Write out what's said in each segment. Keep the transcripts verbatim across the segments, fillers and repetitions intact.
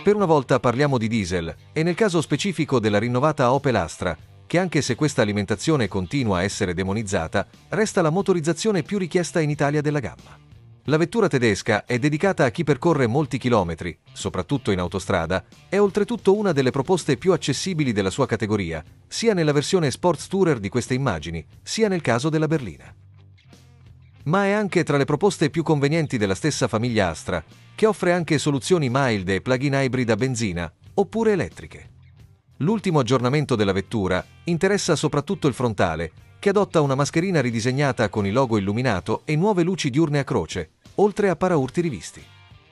Per una volta parliamo di diesel, e nel caso specifico della rinnovata Opel Astra, che anche se questa alimentazione continua a essere demonizzata, resta la motorizzazione più richiesta in Italia della gamma. La vettura tedesca è dedicata a chi percorre molti chilometri, soprattutto in autostrada, è oltretutto una delle proposte più accessibili della sua categoria, sia nella versione Sports Tourer di queste immagini, sia nel caso della berlina. Ma è anche tra le proposte più convenienti della stessa famiglia Astra, che offre anche soluzioni mild e plug-in hybrid a benzina, oppure elettriche. L'ultimo aggiornamento della vettura interessa soprattutto il frontale, che adotta una mascherina ridisegnata con il logo illuminato e nuove luci diurne a croce, oltre a paraurti rivisti.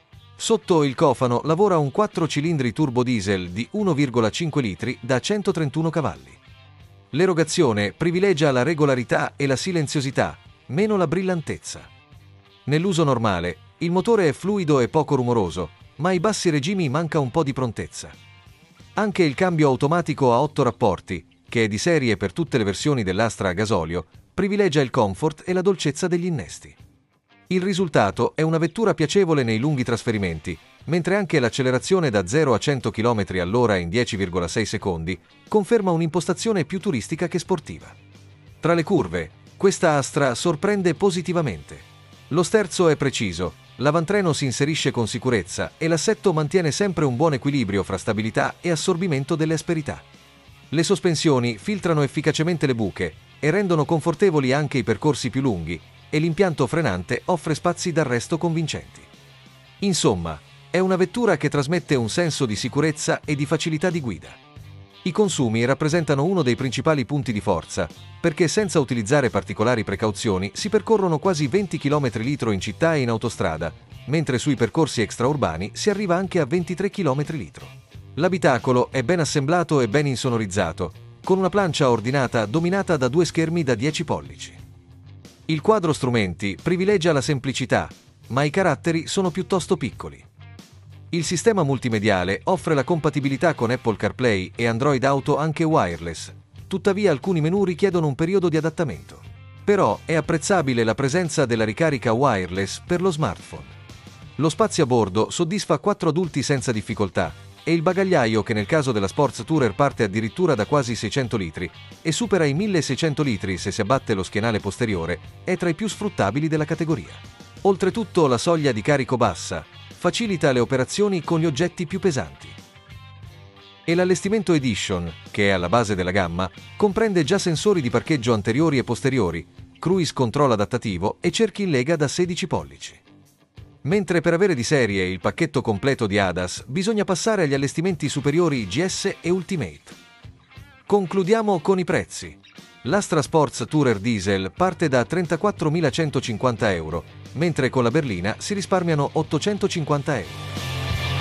Sotto il cofano lavora un quattro cilindri turbo diesel di uno virgola cinque litri da centotrentuno cavalli. L'erogazione privilegia la regolarità e la silenziosità, meno la brillantezza. Nell'uso normale, il motore è fluido e poco rumoroso, ma ai bassi regimi manca un po' di prontezza. Anche il cambio automatico a otto rapporti, che è di serie per tutte le versioni dell'Astra a gasolio, privilegia il comfort e la dolcezza degli innesti. Il risultato è una vettura piacevole nei lunghi trasferimenti, mentre anche l'accelerazione da zero a cento chilometri all'ora in dieci virgola sei secondi conferma un'impostazione più turistica che sportiva. Tra le curve, questa Astra sorprende positivamente. Lo sterzo è preciso, l'avantreno si inserisce con sicurezza e l'assetto mantiene sempre un buon equilibrio fra stabilità e assorbimento delle asperità. Le sospensioni filtrano efficacemente le buche e rendono confortevoli anche i percorsi più lunghi, e l'impianto frenante offre spazi d'arresto convincenti. Insomma, è una vettura che trasmette un senso di sicurezza e di facilità di guida. I consumi rappresentano uno dei principali punti di forza, perché senza utilizzare particolari precauzioni si percorrono quasi venti chilometri litro in città e in autostrada, mentre sui percorsi extraurbani si arriva anche a ventitré chilometri litro. L'abitacolo è ben assemblato e ben insonorizzato, con una plancia ordinata dominata da due schermi da dieci pollici. Il quadro strumenti privilegia la semplicità, ma i caratteri sono piuttosto piccoli. Il sistema multimediale offre la compatibilità con Apple CarPlay e Android Auto anche wireless, tuttavia alcuni menu richiedono un periodo di adattamento. Però è apprezzabile la presenza della ricarica wireless per lo smartphone. Lo spazio a bordo soddisfa quattro adulti senza difficoltà, e il bagagliaio, che nel caso della Sports Tourer parte addirittura da quasi seicento litri e supera i milleseicento litri se si abbatte lo schienale posteriore, è tra i più sfruttabili della categoria. Oltretutto la soglia di carico bassa facilita le operazioni con gli oggetti più pesanti. E l'allestimento Edition, che è alla base della gamma, comprende già sensori di parcheggio anteriori e posteriori, cruise control adattativo e cerchi in lega da sedici pollici. Mentre per avere di serie il pacchetto completo di A D A S bisogna passare agli allestimenti superiori G S e Ultimate. Concludiamo con i prezzi. L'Astra Sports Tourer Diesel parte da trentaquattromilacentocinquanta euro, mentre con la berlina si risparmiano ottocentocinquanta euro.